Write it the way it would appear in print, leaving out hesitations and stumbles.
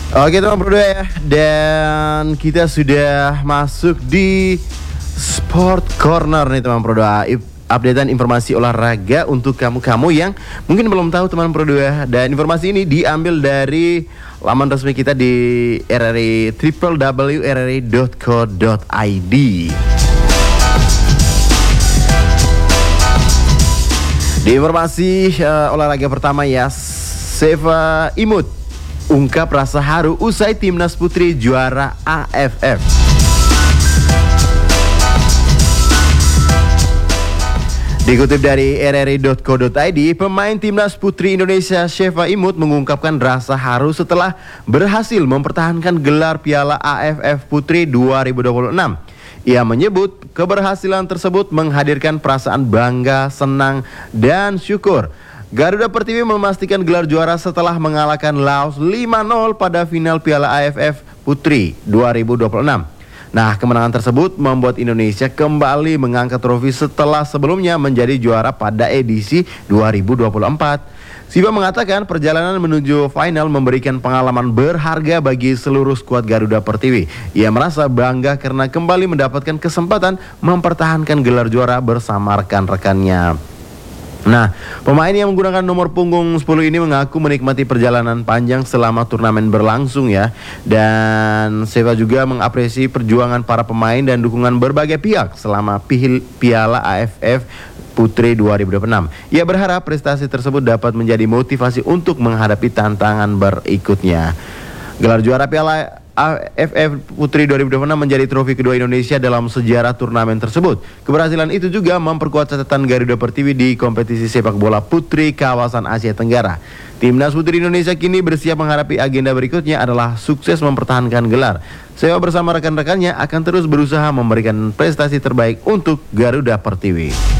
Oke teman berdua ya, dan kita sudah masuk di Sport Corner nih teman berdua. Updatean informasi olahraga untuk kamu-kamu yang mungkin belum tahu teman berdua. Dan informasi ini diambil dari laman resmi kita di RRI, www.rri.co.id. Di informasi olahraga pertama ya, Seva Imut ungkap rasa haru usai timnas putri juara AFF. Dikutip dari rri.co.id, pemain timnas putri Indonesia Seva Imut mengungkapkan rasa haru setelah berhasil mempertahankan gelar Piala AFF Putri 2026. Ia menyebut keberhasilan tersebut menghadirkan perasaan bangga, senang, dan syukur. Garuda Pertiwi memastikan gelar juara setelah mengalahkan Laos 5-0 pada final Piala AFF Putri 2026. Nah, kemenangan tersebut membuat Indonesia kembali mengangkat trofi setelah sebelumnya menjadi juara pada edisi 2024. Siva mengatakan perjalanan menuju final memberikan pengalaman berharga bagi seluruh skuad Garuda Pertiwi. Ia merasa bangga karena kembali mendapatkan kesempatan mempertahankan gelar juara bersama rekan-rekannya. Nah, pemain yang menggunakan nomor punggung 10 ini mengaku menikmati perjalanan panjang selama turnamen berlangsung ya. Dan Seva juga mengapresiasi perjuangan para pemain dan dukungan berbagai pihak selama Piala AFF Putri 2026. Ia berharap prestasi tersebut dapat menjadi motivasi untuk menghadapi tantangan berikutnya. Gelar juara Piala AFF Putri 2026 menjadi trofi kedua Indonesia dalam sejarah turnamen tersebut. Keberhasilan itu juga memperkuat catatan Garuda Pertiwi di kompetisi sepak bola putri kawasan Asia Tenggara. Timnas Putri Indonesia kini bersiap menghadapi agenda berikutnya adalah sukses mempertahankan gelar. Seva bersama rekan-rekannya akan terus berusaha memberikan prestasi terbaik untuk Garuda Pertiwi.